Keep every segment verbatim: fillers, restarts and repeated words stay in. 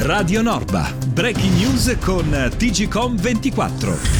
Radio Norba, breaking news con T G Com ventiquattro.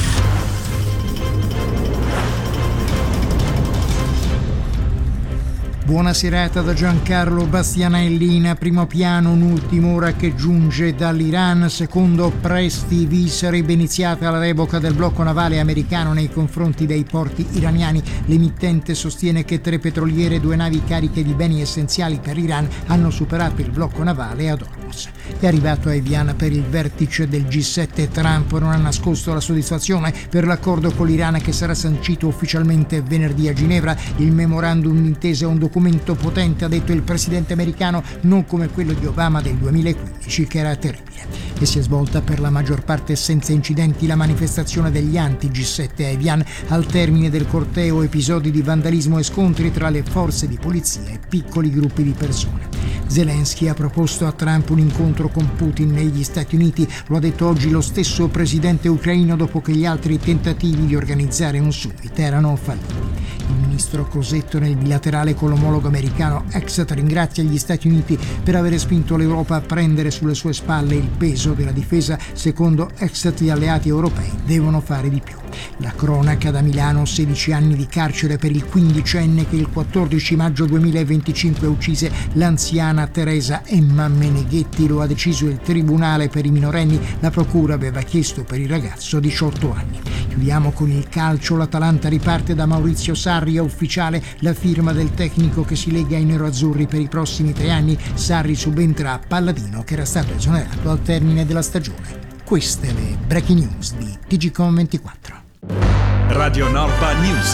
Buona serata da Giancarlo Bastianelli. In primo piano un'ultima ora che giunge dall'Iran. Secondo Press T V sarebbe iniziata la revoca del blocco navale americano nei confronti dei porti iraniani. L'emittente sostiene che tre petroliere e due navi cariche di beni essenziali per l'Iran hanno superato il blocco navale ad Hormuz. È arrivato a Evian per il vertice del G sette. Trump non ha nascosto la soddisfazione per l'accordo con l'Iran che sarà sancito ufficialmente venerdì a Ginevra. Il memorandum d'intesa è un documento potente, ha detto il presidente americano, non come quello di Obama del duemilaquindici che era terribile. E si è svolta per la maggior parte senza incidenti la manifestazione degli anti-G sette a Evian. Al termine del corteo episodi di vandalismo e scontri tra le forze di polizia e piccoli gruppi di persone. Zelensky ha proposto a Trump un incontro con Putin negli Stati Uniti, lo ha detto oggi lo stesso presidente ucraino dopo che gli altri tentativi di organizzare un summit erano falliti. Il ministro Crosetto nel bilaterale con l'omologo americano Exet ringrazia gli Stati Uniti per aver spinto l'Europa a prendere sulle sue spalle il peso della difesa. Secondo Exet gli alleati europei devono fare di più. La cronaca da Milano, sedici anni di carcere per il quindicenne che il quattordici maggio duemilaventicinque uccise l'anziana Teresa Emma Meneghetti. Lo ha deciso il tribunale per i minorenni, la procura aveva chiesto per il ragazzo diciotto anni. Chiudiamo con il calcio, l'Atalanta riparte da Maurizio Sarri, è ufficiale la firma del tecnico che si lega ai neroazzurri per i prossimi tre anni. Sarri subentra a Palladino che era stato esonerato al termine della stagione. Queste le breaking news di T G Com ventiquattro. Radio Norba News.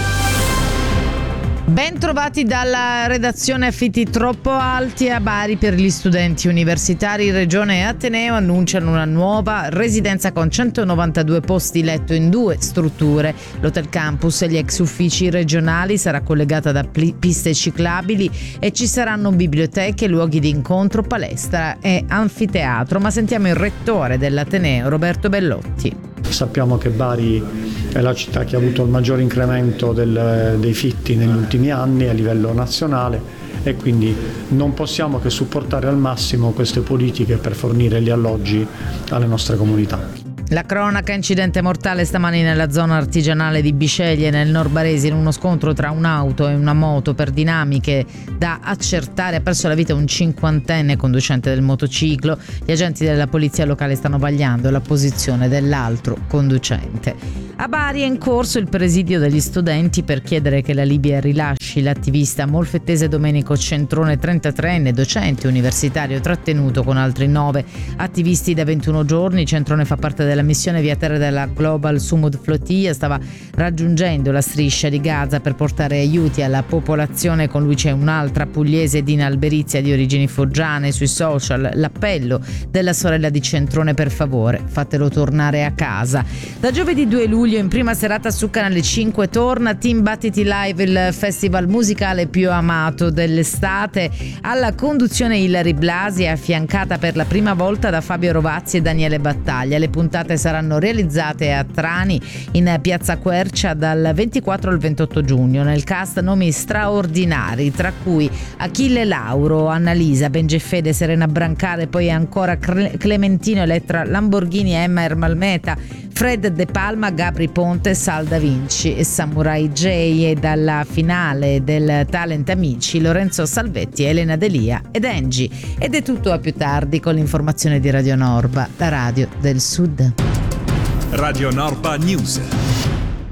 Ben trovati dalla redazione. Affitti troppo alti a Bari per gli studenti universitari. Regione e Ateneo annunciano una nuova residenza con centonovantadue posti letto in due strutture. L'Hotel Campus e gli ex uffici regionali sarà collegata da pl- piste ciclabili e ci saranno biblioteche, luoghi di incontro, palestra e anfiteatro. Ma sentiamo il rettore dell'Ateneo, Roberto Bellotti. Sappiamo che Bari è la città che ha avuto il maggior incremento del, dei fitti negli ultimi anni a livello nazionale e quindi non possiamo che supportare al massimo queste politiche per fornire gli alloggi alle nostre comunità. La cronaca: incidente mortale stamani nella zona artigianale di Bisceglie nel Nord Barese in uno scontro tra un'auto e una moto per dinamiche da accertare. Ha perso la vita un cinquantenne conducente del motociclo. Gli agenti della polizia locale stanno vagliando la posizione dell'altro conducente. A Bari è in corso il presidio degli studenti per chiedere che la Libia rilasci l'attivista molfettese Domenico Centrone, trentatreenne, docente universitario trattenuto con altri nove attivisti da ventuno giorni. Centrone fa parte della missione via terra della Global Sumud Flotilla, stava raggiungendo la striscia di Gaza per portare aiuti alla popolazione. Con lui c'è un'altra pugliese, Dina Alberizia, di origini foggiane. Sui social l'appello della sorella di Centrone: per favore fatelo tornare a casa. Da giovedì due luglio in prima serata su Canale cinque torna Team Battiti Live, il festival musicale più amato dell'estate. Alla conduzione Ilary Blasi, affiancata per la prima volta da Fabio Rovazzi e Daniele Battaglia. Le puntate saranno realizzate a Trani, in piazza Quercia, dal ventiquattro al ventotto giugno. Nel cast nomi straordinari, tra cui Achille Lauro, Annalisa, Bengefede, Serena Brancale, poi ancora Clementino, Elettra Lamborghini, Emma Ermalmeta, Fred De Palma, Gabri Ponte, Sal Da Vinci e Samurai J. E dalla finale del Talent Amici Lorenzo Salvetti, Elena Delia ed Angie. Ed è tutto, a più tardi con l'informazione di Radio Norba, la radio del Sud. Radio Norba News.